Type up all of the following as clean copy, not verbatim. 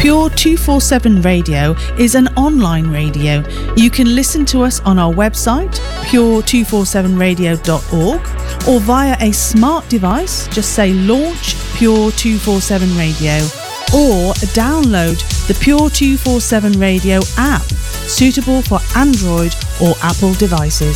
Pure 247 Radio is an online radio. You can listen to us on our website, pure247radio.org, or via a smart device. Just say launch Pure 247 Radio, or download the Pure 247 Radio app, suitable for Android or Apple devices.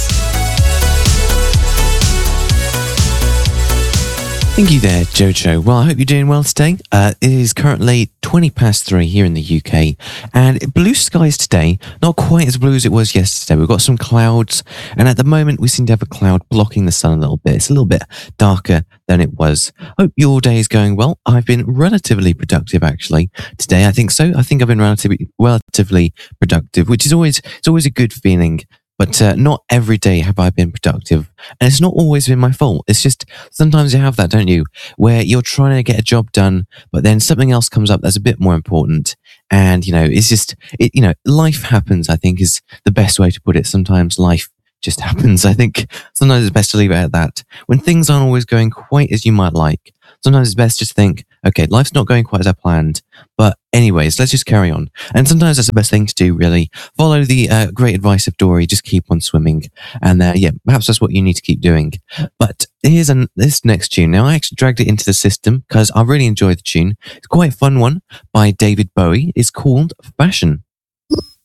Thank you there, Jojo. Well, I hope you're doing well today. It is currently 3:20 here in the UK, and blue skies today, not quite as blue as it was yesterday. We've got some clouds, and at the moment we seem to have a cloud blocking the sun a little bit. It's a little bit darker than it was. Hope your day is going well. I've been relatively productive, actually, today. I think so. I think I've been relatively productive, which is always a good feeling. But not every day have I been productive. And it's not always been my fault. It's just sometimes you have that, don't you? Where you're trying to get a job done, but then something else comes up that's a bit more important. And, it's just, life happens, I think, is the best way to put it. Sometimes life just happens. I think sometimes it's best to leave it at that. When things aren't always going quite as you might like, sometimes it's best just to think, okay, life's not going quite as I planned. But anyways, let's just carry on. And sometimes that's the best thing to do, really. Follow the great advice of Dory, just keep on swimming. And perhaps that's what you need to keep doing. But here's this next tune. Now, I actually dragged it into the system because I really enjoyed the tune. It's quite a fun one by David Bowie. It's called Fashion.